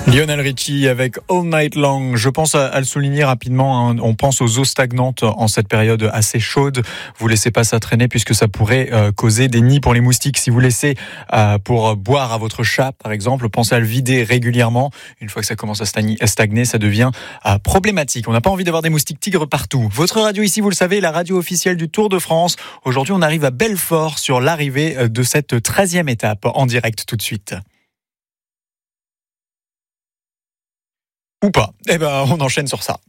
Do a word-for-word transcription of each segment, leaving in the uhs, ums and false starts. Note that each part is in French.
Lionel Richie avec All Night Long. Je pense à, à le souligner rapidement, hein, on pense aux eaux stagnantes en cette période assez chaude. Vous laissez pas ça traîner puisque ça pourrait euh, causer des nids pour les moustiques. Si vous laissez euh, pour boire à votre chat, par exemple, pensez à le vider régulièrement. Une fois que ça commence à stagner, à stagner ça devient euh, problématique. On n'a pas envie d'avoir des moustiques tigres partout. Votre radio ici, vous le savez, la radio officielle du Tour de France. Aujourd'hui, on arrive à Belfort sur l'arrivée de cette treizième étape en direct tout de suite. Ou pas. Eh ben, on enchaîne sur ça.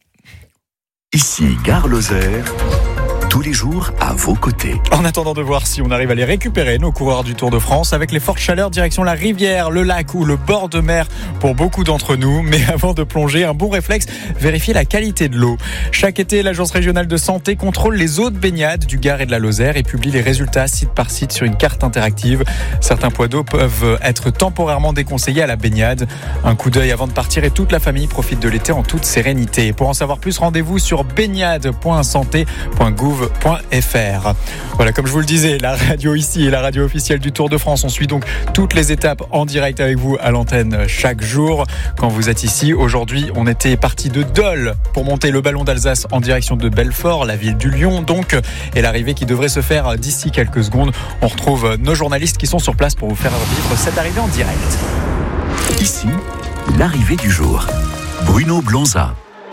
Ici, Gare Lozère. Tous les jours à vos côtés. En attendant de voir si on arrive à les récupérer, nos coureurs du Tour de France, avec les fortes chaleurs, direction la rivière, le lac ou le bord de mer pour beaucoup d'entre nous. Mais avant de plonger, un bon réflexe, vérifier la qualité de l'eau. Chaque été, l'Agence régionale de santé contrôle les eaux de baignade du Gard et de la Lozère et publie les résultats site par site sur une carte interactive. Certains points d'eau peuvent être temporairement déconseillés à la baignade. Un coup d'œil avant de partir et toute la famille profite de l'été en toute sérénité. Pour en savoir plus, rendez-vous sur baignade point santé point gouv point f r. Voilà, comme je vous le disais, la radio ici est la radio officielle du Tour de France. On suit donc toutes les étapes en direct avec vous à l'antenne chaque jour. Quand vous êtes ici, aujourd'hui, on était parti de Dole pour monter le ballon d'Alsace en direction de Belfort, la ville du Lion donc, et l'arrivée qui devrait se faire d'ici quelques secondes. On retrouve nos journalistes qui sont sur place pour vous faire vivre cette arrivée en direct. Ici, l'arrivée du jour. Bruno Blonza.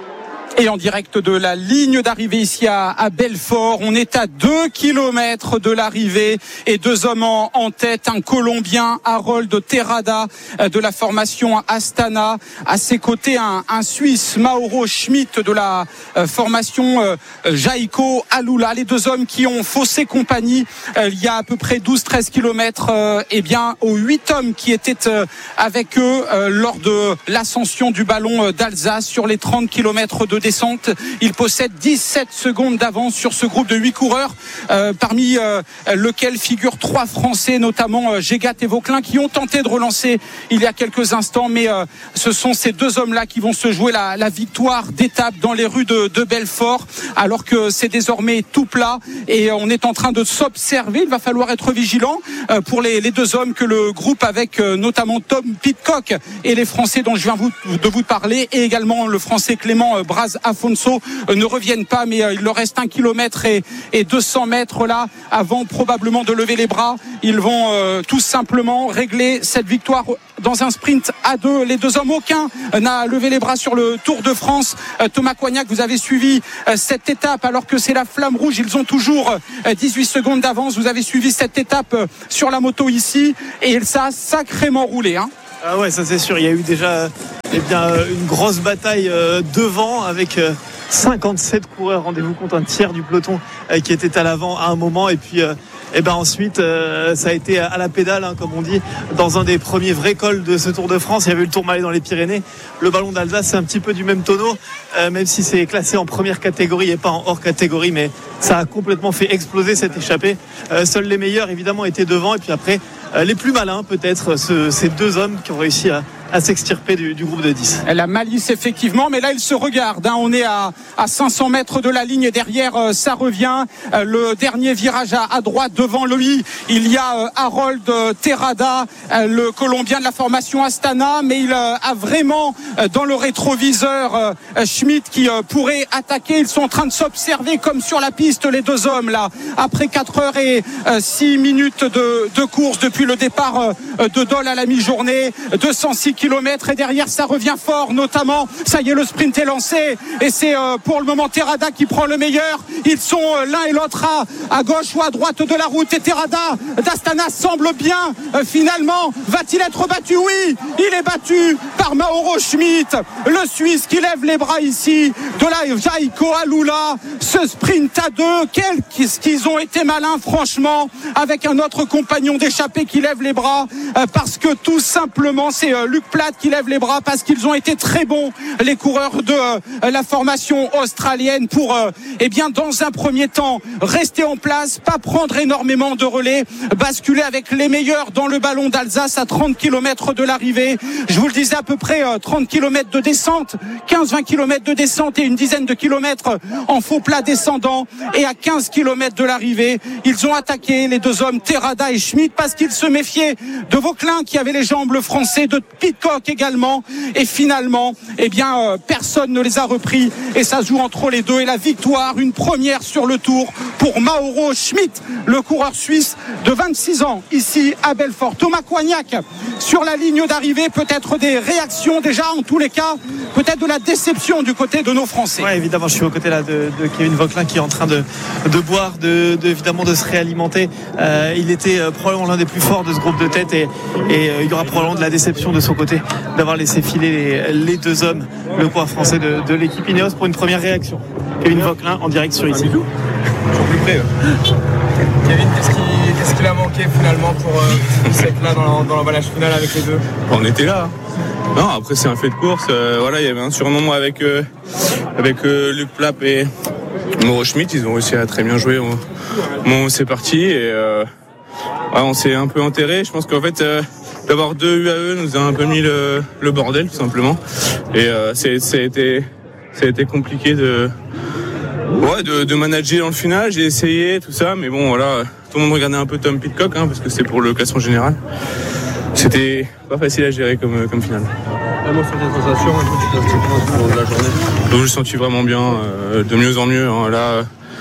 Et en direct de la ligne d'arrivée ici à, à Belfort, on est à deux kilomètres de l'arrivée et deux hommes en, en tête, un Colombien, Harold Terrada de la formation Astana, à ses côtés un, un Suisse, Mauro Schmidt de la euh, formation euh, Jaiko Alula, les deux hommes qui ont faussé compagnie euh, il y a à peu près douze treize kilomètres, euh, et bien aux huit hommes qui étaient euh, avec eux euh, lors de l'ascension du ballon d'Alsace sur les trente kilomètres de descente. Il possède dix-sept secondes d'avance sur ce groupe de huit coureurs, euh, parmi euh, lequel figurent trois Français, notamment euh, Gégat et Vauclin, qui ont tenté de relancer il y a quelques instants, mais euh, ce sont ces deux hommes-là qui vont se jouer la, la victoire d'étape dans les rues de, de Belfort, alors que c'est désormais tout plat et on est en train de s'observer. Il va falloir être vigilant euh, pour les, les deux hommes que le groupe, avec euh, notamment Tom Pidcock et les Français dont je viens vous, de vous parler, et également le Français Clément euh, Braz Afonso euh, ne reviennent pas, mais euh, il leur reste un kilomètre et, et deux cents mètres là avant probablement de lever les bras. Ils vont euh, tout simplement régler cette victoire dans un sprint à deux. Les deux hommes, aucun n'a levé les bras sur le Tour de France. euh, Thomas Coignac, vous avez suivi euh, cette étape alors que c'est la flamme rouge, ils ont toujours euh, dix-huit secondes d'avance. Vous avez suivi cette étape euh, sur la moto ici et ça a sacrément roulé, hein. Ah ouais, ça c'est sûr, il y a eu déjà eh bien, une grosse bataille euh, devant avec euh, cinquante-sept coureurs, rendez-vous compte, un tiers du peloton euh, qui était à l'avant à un moment, et puis euh, et ben ensuite euh, ça a été à la pédale, hein, comme on dit, dans un des premiers vrais cols de ce Tour de France. Il y avait eu le Tourmalet dans les Pyrénées, le ballon d'Alsace c'est un petit peu du même tonneau, euh, même si c'est classé en première catégorie et pas en hors catégorie, mais ça a complètement fait exploser cette échappée. Euh, seuls les meilleurs évidemment étaient devant, et puis après euh, les plus malins peut-être, ce, ces deux hommes qui ont réussi à à s'extirper du, du groupe de dix. La malice effectivement, mais là ils se regardent, hein. On est à, à cinq cents mètres de la ligne et derrière euh, ça revient, euh, le dernier virage à, à droite. Devant lui il y a euh, Harold euh, Terrada, euh, le Colombien de la formation Astana, mais il euh, a vraiment euh, dans le rétroviseur euh, Schmidt qui euh, pourrait attaquer. Ils sont en train de s'observer comme sur la piste, les deux hommes là, après quatre heures et six minutes de, de course depuis le départ euh, de Dole à la mi-journée, deux cent six kilomètres, et derrière ça revient fort, notamment ça y est, le sprint est lancé et c'est euh, pour le moment Terrada qui prend le meilleur. Ils sont euh, l'un et l'autre à, à gauche ou à droite de la route, et Terrada d'Astana semble bien euh, finalement. Va-t-il être battu? Oui, il est battu par Mauro Schmidt, le Suisse qui lève les bras ici de la Jaiko Alula. Ce sprint à deux, quels qu'ils ont été malins franchement, avec un autre compagnon d'échappée qui lève les bras euh, parce que tout simplement c'est euh, Luc Platt qui lève les bras, parce qu'ils ont été très bons, les coureurs de euh, la formation australienne, pour euh, eh bien dans un premier temps rester en place, pas prendre énormément de relais, basculer avec les meilleurs dans le ballon d'Alsace à trente kilomètres de l'arrivée. Je vous le disais, à peu près euh, trente kilomètres de descente, quinze vingt kilomètres de descente et une dizaine de kilomètres en faux plat descendant, et à quinze kilomètres de l'arrivée ils ont attaqué, les deux hommes Terrada et Schmidt, parce qu'ils se méfiaient de Vauclin qui avait les jambes, le Français, de Pit Pidcock également. Et finalement, eh bien, euh, personne ne les a repris. Et ça se joue entre les deux. Et la victoire, une première sur le tour pour Mauro Schmid, le coureur suisse de vingt-six ans, ici à Belfort. Thomas Coignac sur la ligne d'arrivée. Peut-être des réactions déjà, en tous les cas, peut-être de la déception du côté de nos Français. Oui, évidemment, je suis aux côtés là de, de Kevin Vauquelin qui est en train de, de boire, de, de, évidemment de se réalimenter. Euh, il était euh, probablement l'un des plus forts de ce groupe de tête et, et euh, il y aura probablement de la déception de son côté d'avoir laissé filer les, les deux hommes, le coureur français de, de l'équipe Ineos, pour une première réaction. Kevin Vauquelin en direct sur ici. Toujours plus près. Kevin, qu'est-ce qui, qu'est-ce qu'il a manqué finalement pour euh, être là dans, dans l'emballage final avec les deux? On était là. Non, après c'est un fait de course. Euh, voilà, il y avait un surnombre avec euh, avec euh, Luc Plapp et Mauro Schmid. Ils ont réussi à très bien jouer. On, bon, c'est parti et euh, ouais, on s'est un peu enterré. Je pense qu'en fait euh, d'avoir deux U A E nous a un peu mis le, le bordel tout simplement. Et euh, c'est, ça a été ça a été compliqué de Ouais, de, de manager dans le final, j'ai essayé tout ça, mais bon voilà, tout le monde regardait un peu Tom Pidcock, hein, parce que c'est pour le classement général. C'était pas facile à gérer comme, comme finale. Un mot sur tes sensations, un peu de tout de la journée. Donc je le senti vraiment bien, euh, de mieux en mieux. Hein. Là, euh,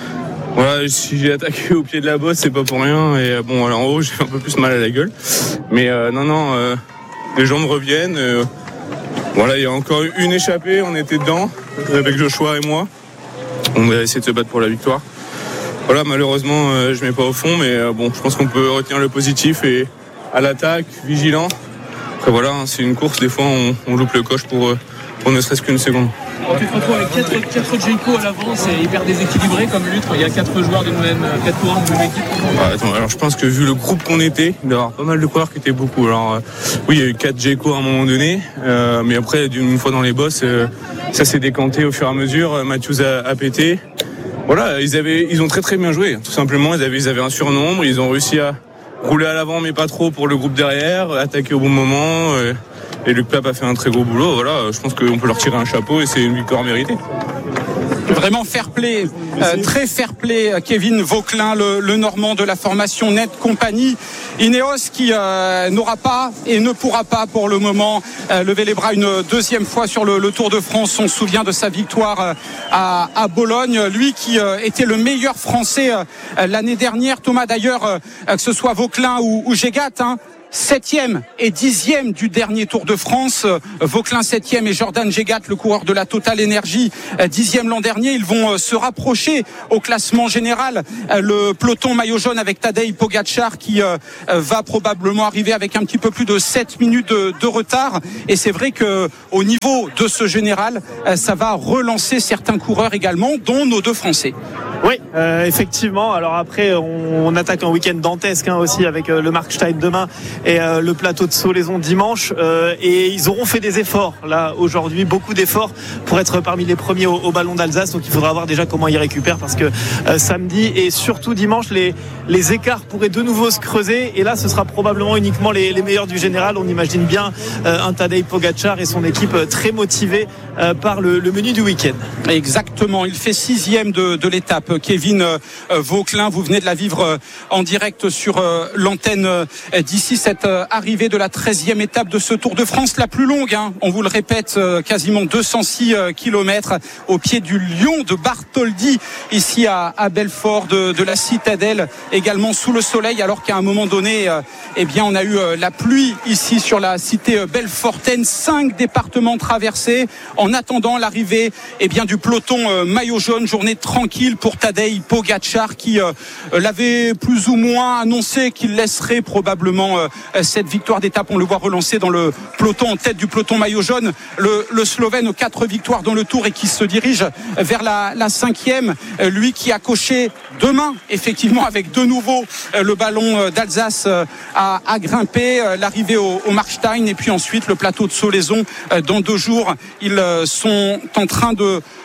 voilà, si j'ai attaqué au pied de la bosse, c'est pas pour rien. Et bon, voilà, en haut, j'ai un peu plus mal à la gueule. Mais euh, non, non, euh, les jambes reviennent. Euh, voilà, il y a encore une échappée, on était dedans, avec Joshua et moi. On va essayer de se battre pour la victoire. Voilà, malheureusement, euh, je ne mets pas au fond, mais euh, bon, je pense qu'on peut retenir le positif et à l'attaque, vigilant. Après voilà, hein, c'est une course, des fois on, on loupe le coche pour, euh, pour ne serait-ce qu'une seconde. Alors, tu te retrouves avec quatre Jayco à l'avant, c'est hyper déséquilibré comme lutte. Il y a quatre joueurs d'une même, quatre coureurs de même équipe. Ah, attends, alors je pense que vu le groupe qu'on était, il doit y avoir pas mal de coureurs qui étaient beaucoup. Alors euh, oui, il y a eu quatre Jayco à un moment donné, euh, mais après, une fois dans les bosses, euh, ça s'est décanté au fur et à mesure. Matthews a, a pété. Voilà, ils avaient, ils ont très très bien joué. Tout simplement, ils avaient, ils avaient un surnombre, ils ont réussi à rouler à l'avant, mais pas trop pour le groupe derrière, attaquer au bon moment. Euh, Et Luc Plapp a fait un très gros boulot. Voilà, je pense qu'on peut leur tirer un chapeau et c'est une victoire méritée. Vraiment fair play, euh, très fair play. Kevin Vauquelin, le, le Normand de la formation Net Compagnie. Ineos qui euh, n'aura pas et ne pourra pas pour le moment euh, lever les bras une deuxième fois sur le, le Tour de France. On se souvient de sa victoire euh, à, à Bologne. Lui qui euh, était le meilleur Français euh, l'année dernière. Thomas d'ailleurs, euh, que ce soit Vauquelin ou, ou Gégat, hein, septième et dixième du dernier Tour de France. Vauquelin septième et Jordan Gégat, le coureur de la Total Energy, dixième l'an dernier. Ils vont se rapprocher au classement général. Le peloton maillot jaune avec Tadej Pogačar qui va probablement arriver avec un petit peu plus de sept minutes de, de retard. Et c'est vrai que au niveau de ce général, ça va relancer certains coureurs également, dont nos deux Français. Oui, euh, effectivement. Alors après, on, on attaque un week-end dantesque hein, aussi avec euh, le Markstein demain et euh, le plateau de Solaison dimanche. Euh, et ils auront fait des efforts là aujourd'hui, beaucoup d'efforts pour être parmi les premiers au, au Ballon d'Alsace. Donc il faudra voir déjà comment ils récupèrent parce que euh, samedi et surtout dimanche, les, les écarts pourraient de nouveau se creuser. Et là, ce sera probablement uniquement les, les meilleurs du général. On imagine bien euh, un Tadej Pogačar et son équipe euh, très motivée euh, par le, le menu du week-end. Exactement. Il fait sixième de, de l'étape. Kevin euh, Vauquelin, vous venez de la vivre euh, en direct sur euh, l'antenne euh, d'ici, cette euh, arrivée de la treizième étape de ce Tour de France, la plus longue, hein, on vous le répète, euh, quasiment deux cent six euh, kilomètres au pied du lion de Bartholdi, ici à, à Belfort de, de la Citadelle, également sous le soleil, alors qu'à un moment donné, euh, eh bien, on a eu euh, la pluie ici sur la cité euh, belfortaine, cinq départements traversés, en attendant l'arrivée eh bien, du peloton euh, maillot jaune, journée tranquille pour Tadej Pogačar qui euh, l'avait plus ou moins annoncé qu'il laisserait probablement euh, cette victoire d'étape. On le voit relancer dans le peloton, en tête du peloton maillot jaune, le, le Slovène aux quatre victoires dans le Tour et qui se dirige vers la, la cinquième. Euh, lui qui a coché demain, effectivement, avec de nouveau euh, le ballon d'Alsace euh, à, à grimper, euh, l'arrivée au, au Markstein et puis ensuite le plateau de Solaison. Euh, dans deux jours, ils euh, sont en train de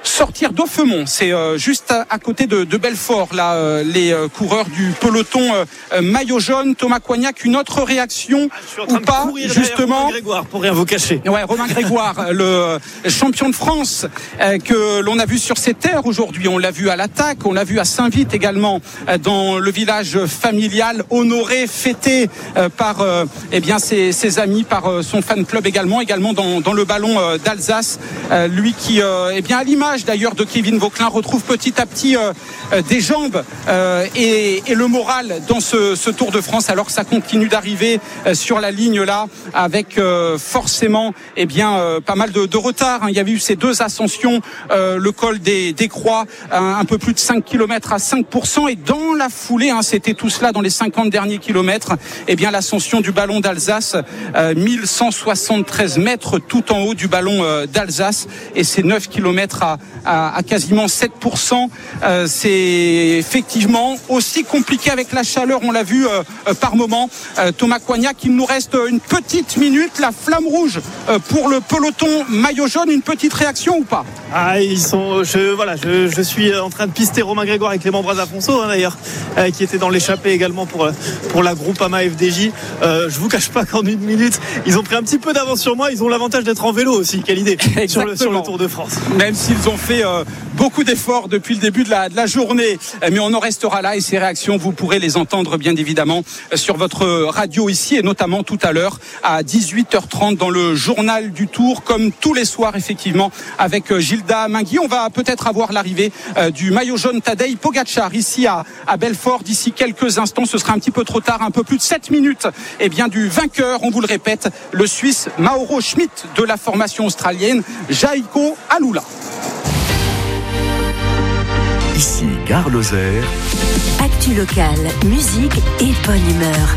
sortir d'Aufemont. C'est euh, juste à, à côté de, de Belfort, là, euh, les euh, coureurs du peloton euh, maillot jaune. Thomas Coignac, une autre réaction ah, ou pas, justement. Romain Grégoire, pour rien vous cacher. Ouais, Romain Grégoire, le champion de France euh, que l'on a vu sur ces terres aujourd'hui. On l'a vu à l'attaque, on l'a vu à Saint-Vite également, euh, dans le village familial, honoré, fêté euh, par euh, eh bien ses, ses amis, par euh, son fan club également, également dans, dans le ballon euh, d'Alsace. Euh, lui qui, euh, eh bien à l'image d'ailleurs de Kevin Vauquelin, retrouve petit à petit euh, euh, des jambes euh, et, et le moral dans ce, ce Tour de France, alors que ça continue d'arriver euh, sur la ligne là, avec euh, forcément eh bien euh, pas mal de, de retard. Hein. Il y avait eu ces deux ascensions, euh, le col des, des Croix, un, un peu plus de cinq kilomètres à cinq pour cent, et dans la foulée, hein, c'était tout cela dans les cinquante derniers kilomètres, eh bien l'ascension du ballon d'Alsace, euh, mille cent soixante-treize mètres tout en haut du ballon euh, d'Alsace, et c'est neuf kilomètres à, à, à quasiment sept pour cent. Euh, c'est effectivement aussi compliqué avec la chaleur, on l'a vu euh, euh, par moment. Euh, Thomas Coignac, il nous reste une petite minute, la flamme rouge euh, pour le peloton maillot jaune. Une petite réaction ou pas? Ah, ils sont, je, voilà, je, je suis en train de pister Romain Grégoire avec Clément Brazafonso, hein, d'ailleurs, euh, qui était dans l'échappée également pour, pour la Groupama F D J. Euh, je vous cache pas qu'en une minute, ils ont pris un petit peu d'avance sur moi. Ils ont l'avantage d'être en vélo aussi. Quelle idée sur le, sur le Tour de France. Même s'ils ont fait euh, beaucoup d'efforts depuis le début de la, de la journée, mais on en restera là, et ces réactions, vous pourrez les entendre bien évidemment sur votre radio ici, et notamment tout à l'heure à dix-huit heures trente dans le journal du Tour, comme tous les soirs effectivement avec Gilda Mingui. On va peut-être avoir l'arrivée euh, du maillot jaune Tadej Pogačar ici à, à Belfort d'ici quelques instants. Ce sera un petit peu trop tard, un peu plus de sept minutes et bien du vainqueur, on vous le répète, le Suisse Mauro Schmid de la formation australienne Jaiko Alula. Ici Gare Lozère. Actu locale, musique et bonne humeur.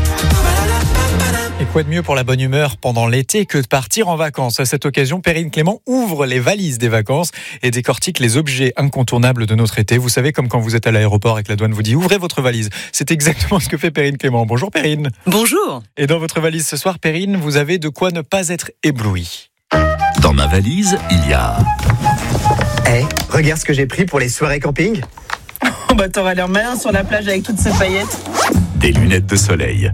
Et quoi de mieux pour la bonne humeur pendant l'été que de partir en vacances? À cette occasion, Perrine Clément ouvre les valises des vacances et décortique les objets incontournables de notre été. Vous savez, comme quand vous êtes à l'aéroport et que la douane vous dit « Ouvrez votre valise ». C'est exactement ce que fait Perrine Clément. Bonjour Perrine. Bonjour. Et dans votre valise ce soir, Perrine, vous avez de quoi ne pas être ébloui. Dans ma valise, il y a... Eh, hey, regarde ce que j'ai pris pour les soirées camping. Oh bah t'auras l'air malin sur la plage avec toutes ces paillettes. Des lunettes de soleil.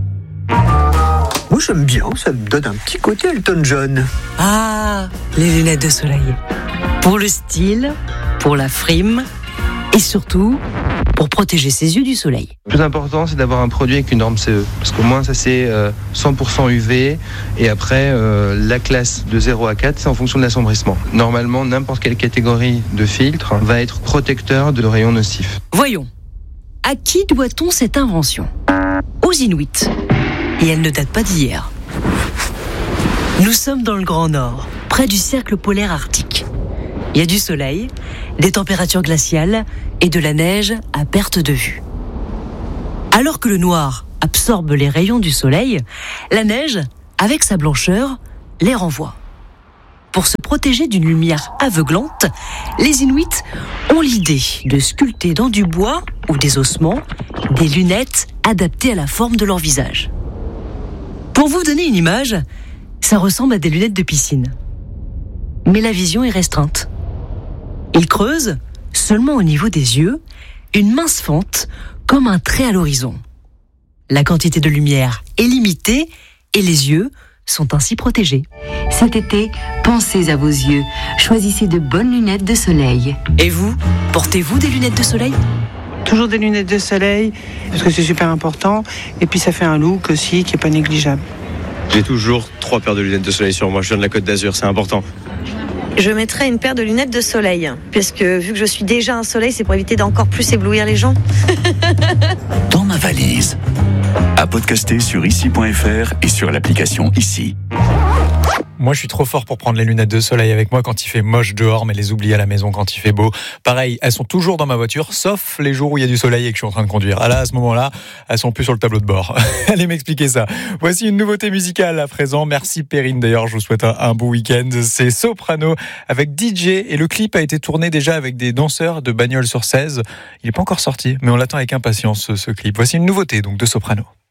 Moi j'aime bien, ça me donne un petit côté Elton John. Ah, les lunettes de soleil. Pour le style, pour la frime et surtout pour protéger ses yeux du soleil. Le plus important, c'est d'avoir un produit avec une norme C E. Parce qu'au moins, ça c'est cent pour cent U V. Et après, euh, la classe de zéro à quatre, c'est en fonction de l'assombrissement. Normalement, n'importe quelle catégorie de filtre va être protecteur de rayons nocifs. Voyons, à qui doit-on cette invention? Aux Inuits. Et elle ne date pas d'hier. Nous sommes dans le Grand Nord, près du cercle polaire arctique. Il y a du soleil, des températures glaciales et de la neige à perte de vue. Alors que le noir absorbe les rayons du soleil, la neige, avec sa blancheur, les renvoie. Pour se protéger d'une lumière aveuglante, les Inuits ont l'idée de sculpter dans du bois ou des ossements des lunettes adaptées à la forme de leur visage. Pour vous donner une image, ça ressemble à des lunettes de piscine. Mais la vision est restreinte. Ils creusent, seulement au niveau des yeux, une mince fente comme un trait à l'horizon. La quantité de lumière est limitée et les yeux sont ainsi protégés. Cet été, pensez à vos yeux. Choisissez de bonnes lunettes de soleil. Et vous, portez-vous des lunettes de soleil ? Toujours des lunettes de soleil, parce que c'est super important. Et puis ça fait un look aussi qui n'est pas négligeable. J'ai toujours trois paires de lunettes de soleil sur moi. Je viens de la Côte d'Azur, c'est important. Je mettrai une paire de lunettes de soleil, puisque vu que je suis déjà un soleil, c'est pour éviter d'encore plus éblouir les gens. Dans ma valise. À podcaster sur ici point f r et sur l'application Ici. Moi, je suis trop fort pour prendre les lunettes de soleil avec moi quand il fait moche dehors, mais les oublier à la maison quand il fait beau. Pareil, elles sont toujours dans ma voiture, sauf les jours où il y a du soleil et que je suis en train de conduire. Ah là, à ce moment-là, elles sont plus sur le tableau de bord. Allez m'expliquer ça. Voici une nouveauté musicale à présent. Merci Perrine. D'ailleurs, je vous souhaite un, un bon week-end. C'est Soprano avec D J et le clip a été tourné déjà avec des danseurs de Bagnols sur seize. Il n'est pas encore sorti, mais on l'attend avec impatience ce, ce clip. Voici une nouveauté donc de Soprano.